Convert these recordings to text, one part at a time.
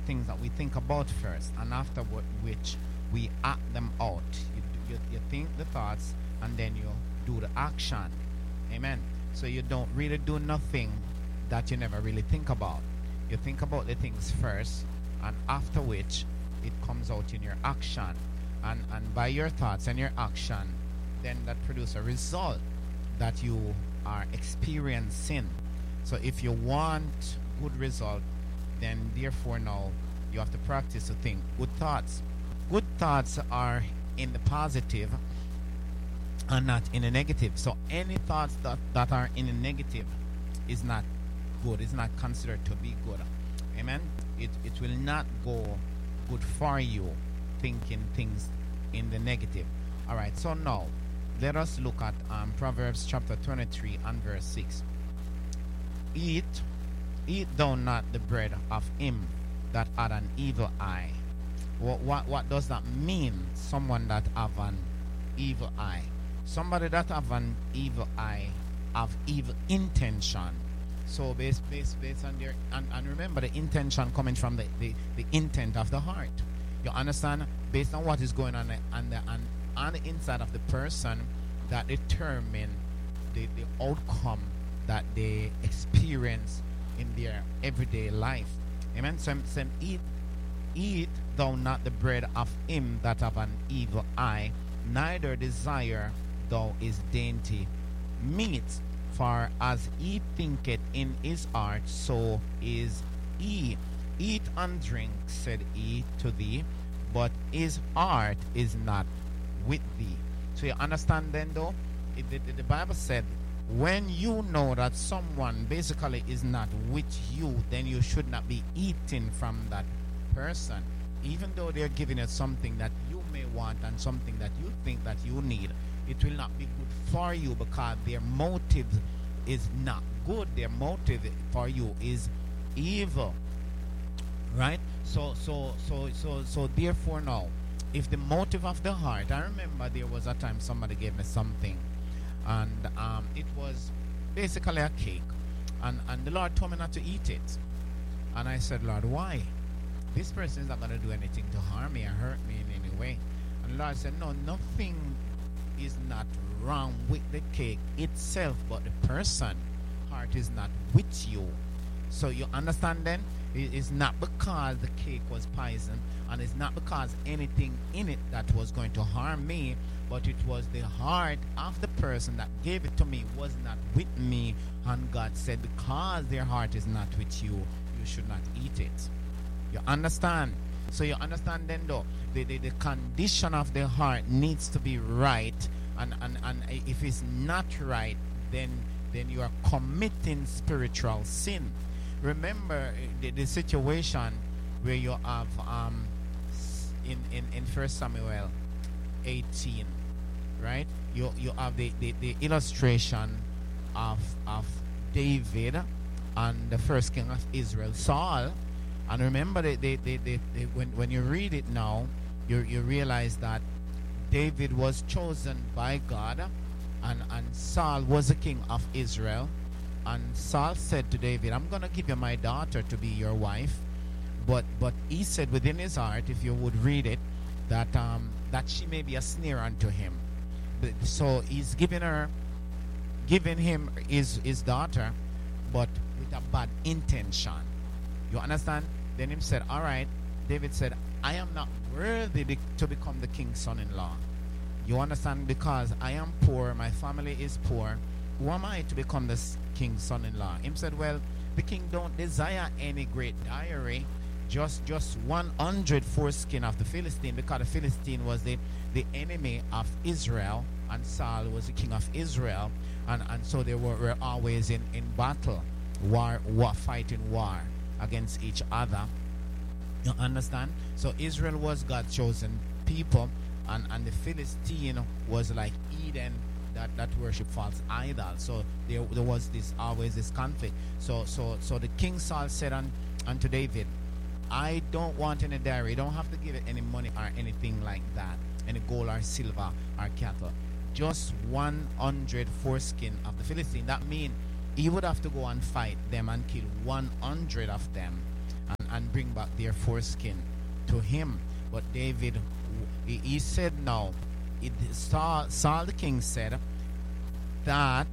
things that we think about first, and after which we act them out. You think the thoughts, and then you do the action. Amen. So you don't really do nothing that you never really think about. You think about the things first, and after which it comes out in your action. And by your thoughts and your action, then that produce a result that you are experiencing. So if you want good result, then therefore now you have to practice to think good thoughts. Good thoughts are in the positive and not in the negative. So any thoughts that are in the negative is not good, is not considered to be good. Amen. It will not go good for you thinking things in the negative. All right, so now let us look at Proverbs chapter 23 and verse 6. Eat thou not the bread of him that had an evil eye. What does that mean? Someone that have an evil eye. Somebody that have an evil eye have evil intention. So based on their and remember the intention coming from the intent of the heart. You understand? Based on what is going on the inside of the person, that determine the outcome that they experience in their everyday life. Amen. So eat thou not the bread of him that have an evil eye, neither desire thou his dainty meat. For as he thinketh in his heart, so is he. Eat and drink, said he to thee, but his heart is not with thee. So you understand then though? The Bible said, when you know that someone basically is not with you, then you should not be eating from that person. Even though they're giving you something that you may want and something that you think that you need, it will not be good for you because their motive is not good. Their motive for you is evil. Right? So therefore now, if the motive of the heart, I remember there was a time somebody gave me something, and it was basically a cake, and the Lord told me not to eat it. And I said, Lord, why? This person is not going to do anything to harm me or hurt me in any way. And the Lord said, no, nothing is not wrong with the cake itself, but the person heart is not with you. So you understand then? It is not because the cake was poison, and it's not because anything in it that was going to harm me, but it was the heart of the person that gave it to me was not with me. And God said, because their heart is not with you, you should not eat it. You understand? So you understand then though, the condition of the heart needs to be right, and if it's not right, then you are committing spiritual sin. Remember the situation where you have in 1 Samuel 18, right? You have the illustration of David and the first king of Israel, Saul. And remember, when you read it now, you realize that David was chosen by God, and Saul was the king of Israel. And Saul said to David, I'm going to give you my daughter to be your wife. But he said within his heart, if you would read it, that she may be a snare unto him. So he's giving him his daughter, but with a bad intention. You understand? Then him said, all right. David said, I am not worthy to become the king's son-in-law. You understand? Because I am poor, my family is poor. Who am I to become the king's son-in-law? Him said, well, the king don't desire any great dowry, just 100 foreskin of the Philistine, because the Philistine was the enemy of Israel, and Saul was the king of Israel, and so they were always in battle, fighting war against each other. You understand? So Israel was God's chosen people, and the Philistine was like Eden, that worship false idols. So there was always this conflict. So the king Saul said unto David, I don't want any dowry. You don't have to give it any money or anything like that, any gold or silver or cattle. Just 100 foreskin of the Philistine. That means he would have to go and fight them and kill 100 of them, and bring back their foreskin to him. But David, he said no. Saul the king said that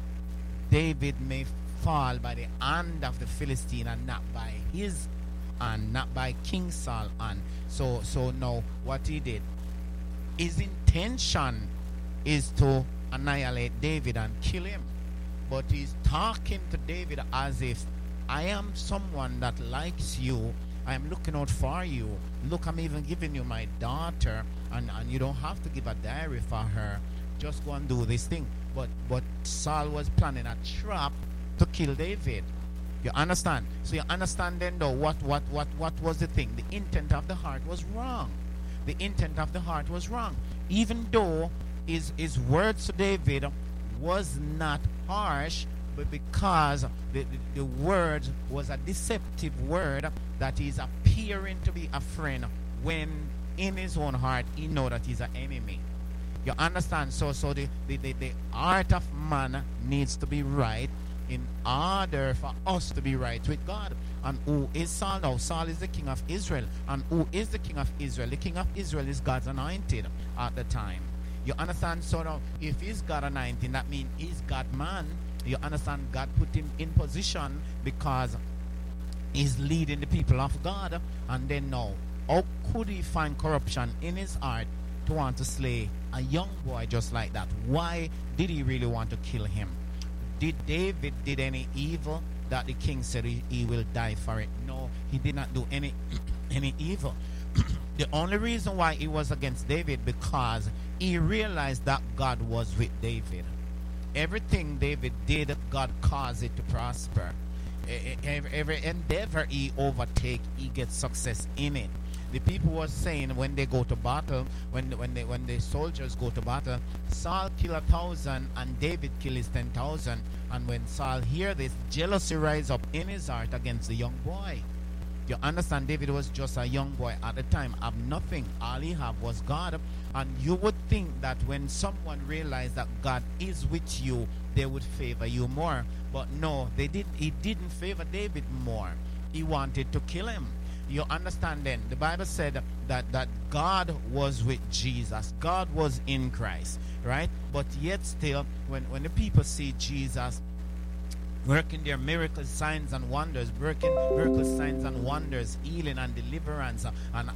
David may fall by the hand of the Philistine and not by his hand, not by King Saul hand. So now what he did, his intention is to annihilate David and kill him. But he's talking to David as if, I am someone that likes you. I am looking out for you. Look, I'm even giving you my daughter, and you don't have to give a diary for her. Just go and do this thing. But Saul was planning a trap to kill David. You understand? So you understand then though what was the thing? The intent of the heart was wrong. The intent of the heart was wrong. Even though his words to David was not harsh, but because the word was a deceptive word that is appearing to be a friend when in his own heart he know that he's an enemy. You understand? So the heart of man needs to be right in order for us to be right with God. And who is Saul now? Saul is the king of Israel. And who is the king of Israel? The king of Israel is God's anointed at the time. You understand? So now, if he's God anointed, that means he's God man. You understand? God put him in position because he's leading the people of God. And then now, how could he find corruption in his heart to want to slay a young boy just like that? Why did he really want to kill him? Did David did any evil that the king said he will die for it? No, he did not do any evil. The only reason why he was against David, because he realized that God was with David. Everything David did, God caused it to prosper. Every endeavor he overtake, he gets success in it. The people were saying when they go to battle, when the soldiers go to battle, Saul killed 1,000 and David killed his 10,000. And when Saul hear this, jealousy rise up in his heart against the young boy. You understand? David was just a young boy at the time, have nothing. All he have was God. And you would think that when someone realized that God is with you, they would favor you more. But no, he didn't favor David more. He wanted to kill him. You understand then? The Bible said that God was with Jesus. God was in Christ, right? But yet still, when the people see Jesus working their miracles, signs and wonders, working miracles, signs and wonders, healing and deliverance, and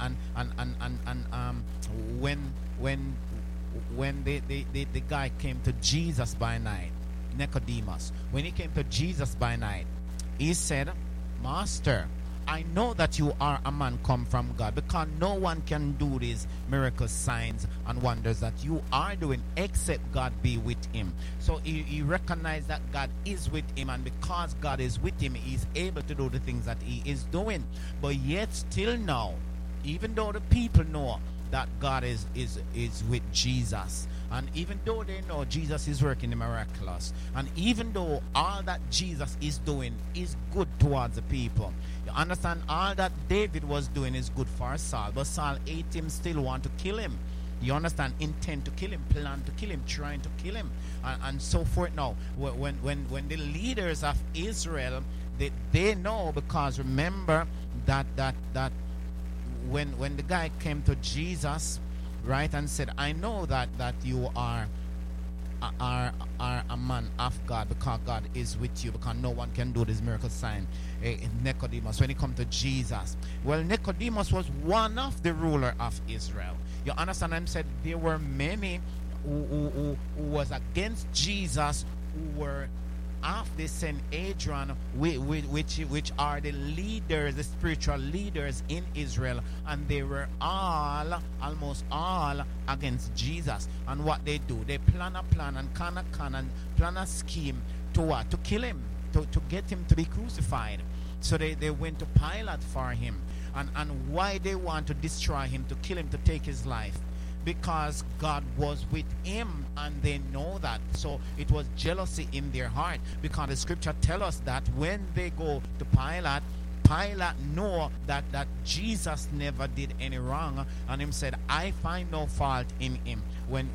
when the guy came to Jesus by night, Nicodemus, when he came to Jesus by night, he said, Master, I know that you are a man come from God, because no one can do these miracles, signs, and wonders that you are doing except God be with him. So he recognized that God is with him, and because God is with him, he is able to do the things that he is doing. But yet still now, even though the people know that God is with Jesus, and even though they know Jesus is working the miraculous, and even though all that Jesus is doing is good towards the people, you understand, all that David was doing is good for Saul, but Saul ate him, still want to kill him. You understand? Intent to kill him, plan to kill him, trying to kill him, and so forth. Now, when the leaders of Israel, they know, because remember that when the guy came to Jesus, right, and said, I know that you are a man of God, because God is with you, because no one can do this miracle sign. Nicodemus, when he come to Jesus, well, Nicodemus was one of the ruler of Israel. You understand? And said there were many who was against Jesus, who were of the Sanhedrin, which are the leaders, the spiritual leaders in Israel, and they were almost all against Jesus. And what they do, they plan and plan a scheme to what? To kill him, to get him to be crucified. So they went to Pilate for him. And why they want to destroy him, to kill him, to take his life? Because God was with him, and they know that. So it was jealousy in their heart, because the scripture tells us that when they go to Pilate, Pilate know that Jesus never did any wrong, and him said, I find no fault in him. When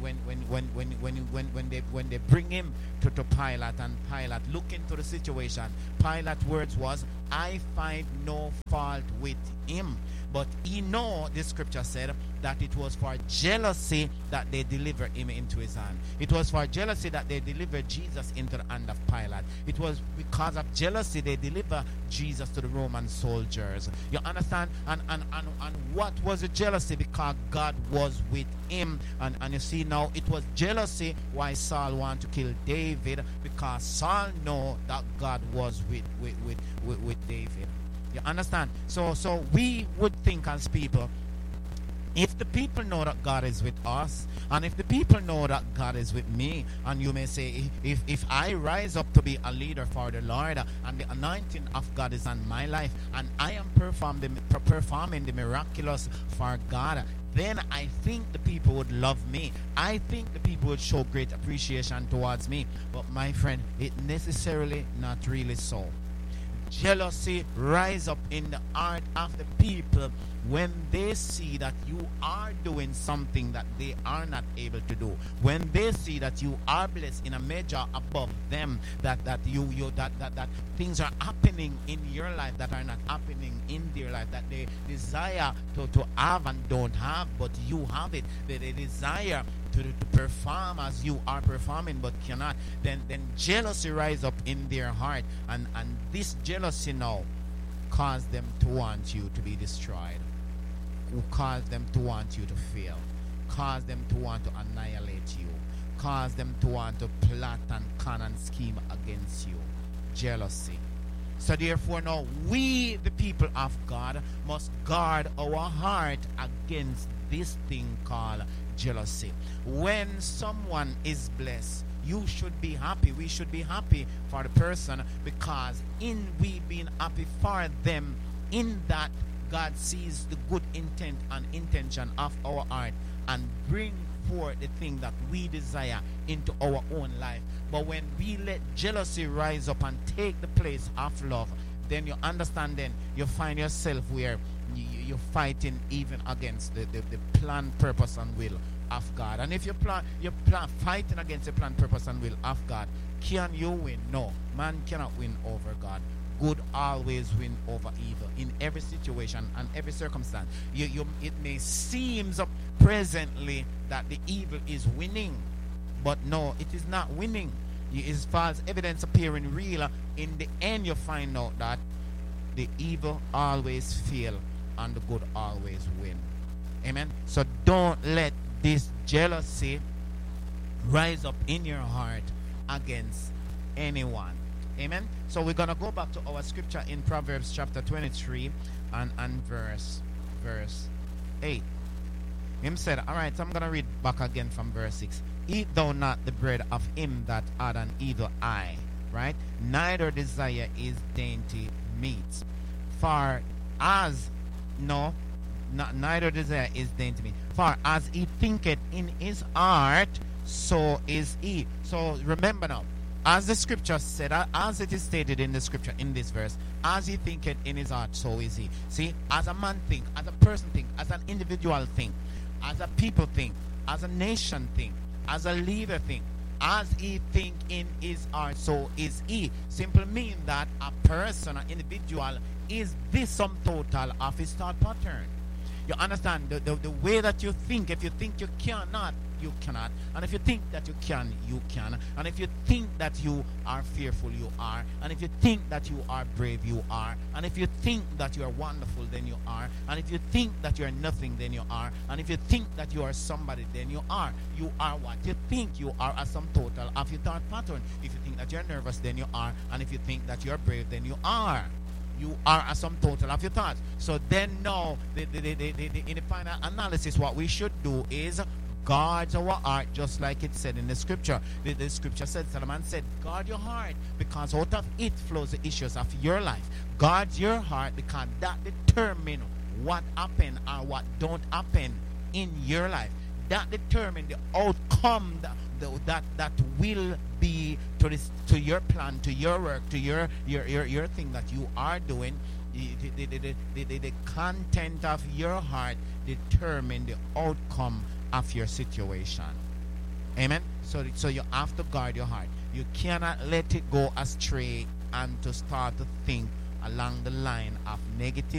they bring him to Pilate, and Pilate look into the situation, Pilate's words was, I find no fault with him. But he know, the scripture said, that it was for jealousy that they delivered him into his hand. It was for jealousy that they delivered Jesus into the hand of Pilate. It was because of jealousy they delivered Jesus to the Roman soldiers. You understand? And what was the jealousy? Because God was with him. And you see now, it was jealousy why Saul wanted to kill David, because Saul know that God was with David. You understand? So we would think as people, if the people know that God is with us, and if the people know that God is with me, and you may say, if I rise up to be a leader for the Lord, and the anointing of God is on my life, and I am performing the miraculous for God, then I think the people would love me. I think the people would show great appreciation towards me. But my friend, it necessarily not really so. Jealousy rise up in the heart of the people when they see that you are doing something that they are not able to do. When they see that you are blessed in a measure above them, that things are happening in your life that are not happening in their life, that they desire to have and don't have, but you have it. That they desire to perform as you are performing but cannot, then jealousy rise up in their heart, and this jealousy now cause them to want you to be destroyed, cause them to want you to fail, cause them to want to annihilate you, cause them to want to plot and con and scheme against you. Jealousy. So therefore now we, the people of God, must guard our heart against this thing called jealousy. When someone is blessed, you should be happy. We should be happy for the person, because in we being happy for them, in that God sees the good intent and intention of our heart and bring forth the thing that we desire into our own life. But when we let jealousy rise up and take the place of love, then you understand, then you find yourself where you're fighting even against the plan, purpose, and will of God. And if you're fighting against the plan, purpose, and will of God, can you win? No. Man cannot win over God. Good always win over evil in every situation and every circumstance. It may seem presently that the evil is winning, but no, it is not winning. As far as evidence appearing real, in the end you find out that the evil always fail and the good always win. Amen. So don't let this jealousy rise up in your heart against anyone. Amen. So we're going to go back to our scripture in Proverbs chapter 23 and verse 8. Him said, all right, so I'm going to read back again from verse 6. Eat thou not the bread of him that had an evil eye, right? Neither desire his dainty meats. For as, no, neither desire his dainty meat. For as he thinketh in his heart, so is he. So remember now, as the scripture said, as it is stated in the scripture, in this verse, as he thinketh in his heart, so is he. See, as a man think, as a person think, as an individual think, as a people think, as a nation think, as a leader think, as he think in his heart, so is he. Simply mean that a person, an individual, is the sum total of his thought pattern. You understand? The way that you think, if you think you cannot, you cannot. And if you think that you can, you can. And if you think that you are fearful, you are. And if you think that you are brave, you are. And if you think that you are wonderful, then you are. And if you think that you are nothing, then you are. And if you think that you are somebody, then you are. You are what you think you are, as sum total of your thought pattern. If you think that you're nervous, then you are. And if you think that you're brave, then you are. You are a sum total of your thoughts. So then now, in the final analysis, what we should do is guard our heart, just like it said in the scripture. The scripture said, Solomon said, guard your heart, because out of it flows the issues of your life. Guard your heart, because that determines what happen or what don't happen in your life. That determines the outcome that will be to your plan, to your work, to your thing that you are doing. The content of your heart determine the outcome of your situation. Amen. So you have to guard your heart. You cannot let it go astray and to start to think along the line of negative